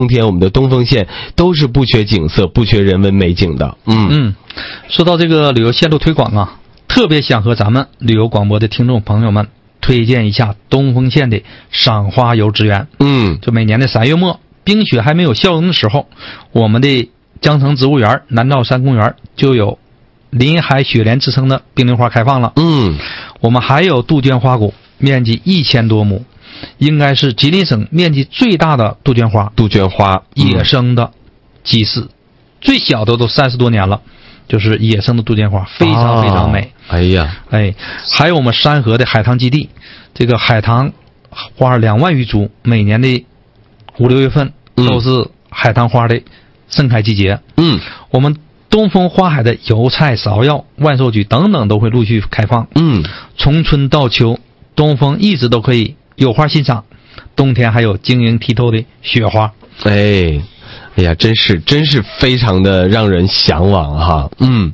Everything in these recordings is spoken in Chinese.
冬天我们的东丰县都是不缺景色、不缺人文美景的。 说到这个旅游线路推广啊，特别想和咱们旅游广播的听众朋友们推荐一下东丰县的赏花游资源。就每年的3月末，冰雪还没有消融的时候，我们的江城植物园、南诏山公园就有林海雪莲之称的冰凌花开放了。我们还有杜鹃花谷，面积1000多亩，应该是吉林省面积最大的杜鹃花。野生的鸡丝，最小的都30多年了，就是野生的杜鹃花，非常非常美。还有我们山河的海棠基地，这个海棠花2万余株，每年的5、6月份都是海棠花的盛开季节。我们东风花海的油菜、芍药、万寿菊等等都会陆续开放。从春到秋，东风一直都可以有花欣赏，冬天还有晶莹剔透的雪花。 真是非常的让人向往哈。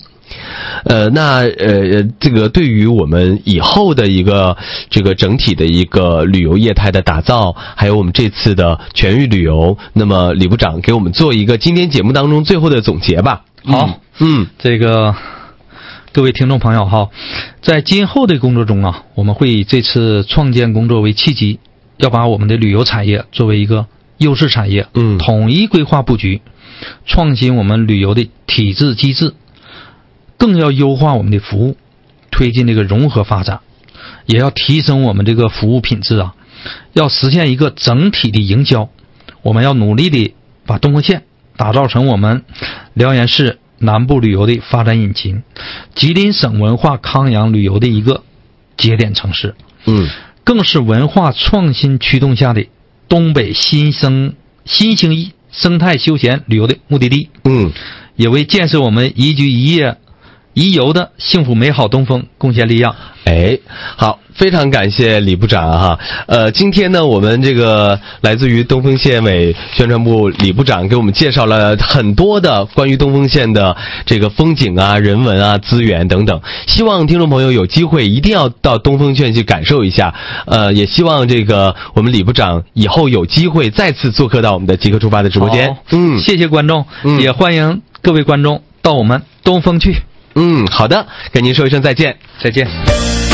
这个对于我们以后的一个这个整体的一个旅游业态的打造，还有我们这次的全域旅游，那么李部长给我们做一个今天节目当中最后的总结吧。 好，这个各位听众朋友哈，在今后的工作中啊，我们会以这次创建工作为契机，要把我们的旅游产业作为一个优势产业，统一规划布局，创新我们旅游的体制机制，更要优化我们的服务，推进这个融合发展，也要提升我们这个服务品质啊，要实现一个整体的营销。我们要努力的把东丰县打造成我们辽源市南部旅游的发展引擎，吉林省文化康养旅游的一个节点城市，更是文化创新驱动下的东北新兴生态休闲旅游的目的地。也为建设我们宜居宜业宜游的幸福美好东丰贡献力量。 好，非常感谢李部长哈。今天呢，我们这个来自于东丰县委宣传部李部长给我们介绍了很多的关于东丰县的这个风景啊、人文啊、资源等等。希望听众朋友有机会一定要到东丰县去感受一下。也希望这个我们李部长以后有机会再次做客到我们的即刻出发的直播间。 谢谢观众，也欢迎各位观众到我们东丰去。 好的，跟您说一声再见。 再见。